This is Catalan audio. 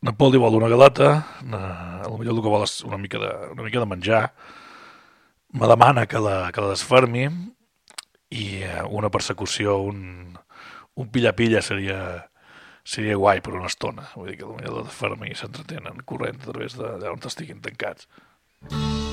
En Pol li vol una galeta, potser el que vol és una mica de menjar, me demana que la desfermi i una persecució, un pilla-pilla seria guai per una estona. Vull dir que potser la desfermi i s'entretenen corrent a través d'allà on estiguin tancats.